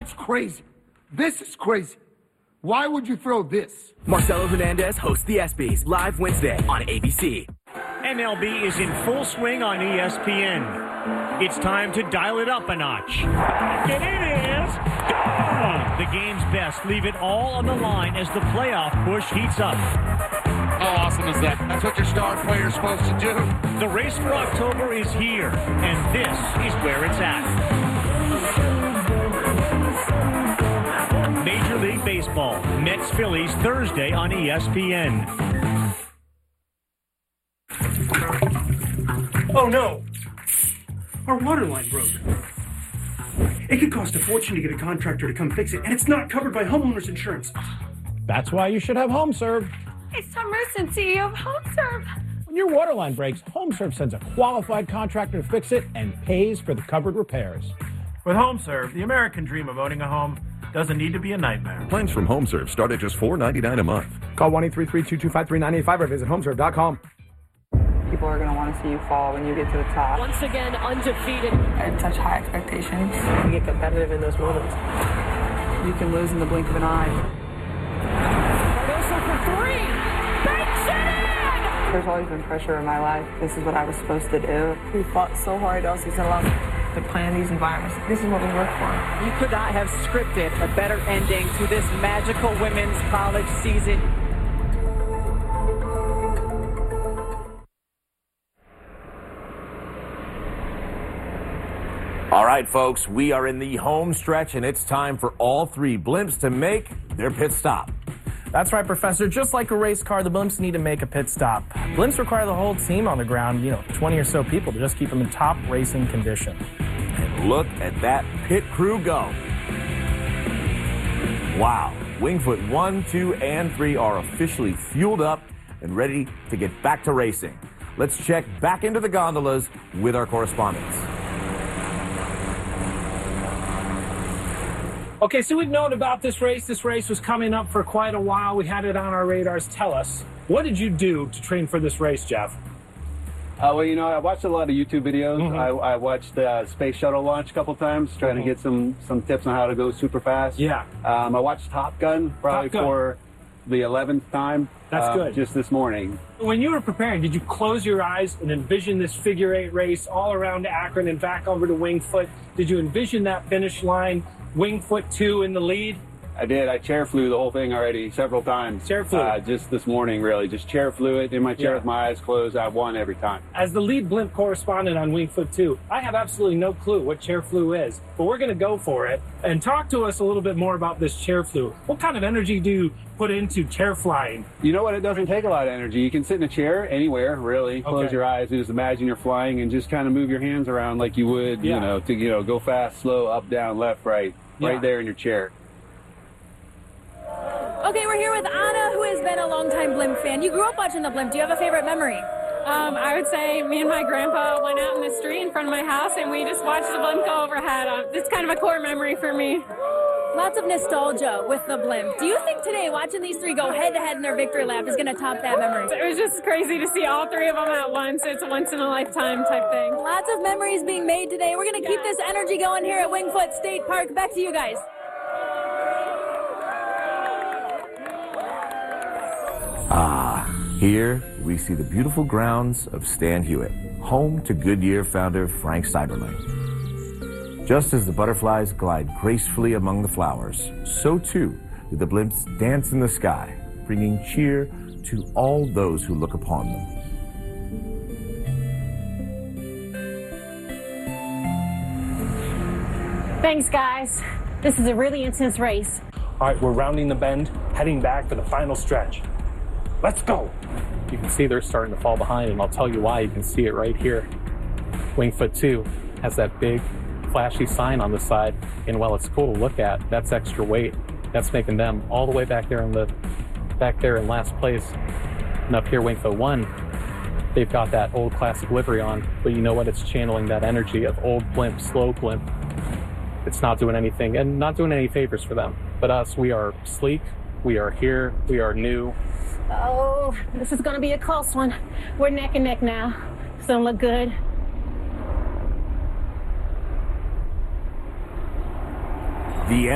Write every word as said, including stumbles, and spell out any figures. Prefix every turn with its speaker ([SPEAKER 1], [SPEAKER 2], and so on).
[SPEAKER 1] It's crazy. This is crazy. Why would you throw this?
[SPEAKER 2] Marcelo Hernandez hosts the ESPYs live Wednesday on A B C.
[SPEAKER 3] M L B is in full swing on E S P N. It's time to dial it up a notch. And it is gone! The game's best leave it all on the line as the playoff push heats up.
[SPEAKER 4] How awesome is that? That's what your star player's supposed to do.
[SPEAKER 3] The race for October is here, and this is where it's at. Major League Baseball, Mets Phillies Thursday on E S P N.
[SPEAKER 5] Oh no! Our water line broke. It could cost a fortune to get a contractor to come fix it, and it's not covered by homeowners insurance.
[SPEAKER 6] That's why you should have HomeServe.
[SPEAKER 7] It's Tom Merson, C E O of HomeServe.
[SPEAKER 6] When your water line breaks, HomeServe sends a qualified contractor to fix it and pays for the covered repairs.
[SPEAKER 8] With HomeServe, the American dream of owning a home doesn't need to be a nightmare.
[SPEAKER 9] Plans from HomeServe start at just four ninety-nine a month.
[SPEAKER 10] Call one eight three three, two two five, three nine eight five or visit homeserve dot com.
[SPEAKER 11] People are going to want to see you fall when you get to the top.
[SPEAKER 12] Once again, undefeated.
[SPEAKER 11] And such high expectations.
[SPEAKER 12] You get competitive in those moments.
[SPEAKER 11] You can lose in the blink of an eye.
[SPEAKER 12] Cardoso for three. Banks it in!
[SPEAKER 11] There's always been pressure in my life. This is what I was supposed to do. We fought so hard all season long to plan these environments. This is what we work for.
[SPEAKER 12] You could not have scripted a better ending to this magical women's college season.
[SPEAKER 13] All right, folks, we are in the home stretch, and it's time for all three blimps to make their pit stop.
[SPEAKER 14] That's right, Professor. Just like a race car, the blimps need to make a pit stop. Blimps require the whole team on the ground, you know, twenty or so people to just keep them in top racing condition.
[SPEAKER 13] And look at that pit crew go. Wow. Wingfoot one, two, and three are officially fueled up and ready to get back to racing. Let's check back into the gondolas with our correspondents.
[SPEAKER 6] Okay, so we've known about this race. This race was coming up for quite a while. We had it on our radars. Tell us, what did you do to train for this race, Jeff?
[SPEAKER 15] Uh, well, you know, I watched a lot of YouTube videos. Mm-hmm. I, I watched the uh, space shuttle launch a couple times, trying mm-hmm. to get some, some tips on how to go super fast.
[SPEAKER 6] Yeah.
[SPEAKER 15] Um, I watched Top Gun probably Top Gun. for the eleventh time.
[SPEAKER 6] That's uh,
[SPEAKER 15] good. Just this morning.
[SPEAKER 6] When you were preparing, did you close your eyes and envision this figure eight race all around Akron and back over to Wingfoot? Did you envision that finish line? Wingfoot two in the lead?
[SPEAKER 15] I did. I chair flew the whole thing already several times.
[SPEAKER 6] Chair flew?
[SPEAKER 15] Uh, just this morning, really. Just chair flew it in my chair
[SPEAKER 6] yeah.
[SPEAKER 15] with my eyes closed. I won every time.
[SPEAKER 6] As the lead blimp correspondent on Wingfoot two, I have absolutely no clue what chair flew is, but we're going to go for it. And talk to us a little bit more about this chair flew. What kind of energy do you put into chair flying?
[SPEAKER 15] You know what? It doesn't take a lot of energy. You can sit in a chair anywhere, really. Close okay. your eyes and just imagine you're flying and just kind of move your hands around like you would, yeah. you know, to you know, go fast, slow, up, down, left, right. Right yeah. there in your chair.
[SPEAKER 7] Okay, we're here with Anna, who has been a longtime blimp fan. You grew up watching the blimp. Do you have a favorite memory?
[SPEAKER 16] Um, I would say me and my grandpa went out in the street in front of my house, and we just watched the blimp go overhead. Um, it's kind of a core memory for me.
[SPEAKER 7] Lots of nostalgia with the blimp. Do you think today, watching these three go head-to-head in their victory lap, is going to top that memory?
[SPEAKER 16] It was just crazy to see all three of them at once. It's a once-in-a-lifetime type thing.
[SPEAKER 7] Lots of memories being made today. We're going to keep this energy going here at Wingfoot State Park. Back to you guys.
[SPEAKER 13] Ah, here we see the beautiful grounds of Stan Hewitt, home to Goodyear founder Frank Seiberling. Just as the butterflies glide gracefully among the flowers, so too do the blimps dance in the sky, bringing cheer to all those who look upon them.
[SPEAKER 17] Thanks, guys. This is a really intense race.
[SPEAKER 6] All right, we're rounding the bend, heading back for the final stretch. Let's go. You can see they're starting to fall behind, and I'll tell you why. You can see it right here. Wingfoot two has that big flashy sign on the side, and while it's cool to look at, that's extra weight. That's making them all the way back there in the back there in last place. And up here, Wingfoot one, they've got that old classic livery on, but you know what? It's channeling that energy of old blimp, slow blimp. It's not doing anything and not doing any favors for them. But us, we are sleek, we are here, we are new.
[SPEAKER 17] Oh, this is gonna be a close one. We're neck and neck now. This don't look good.
[SPEAKER 13] The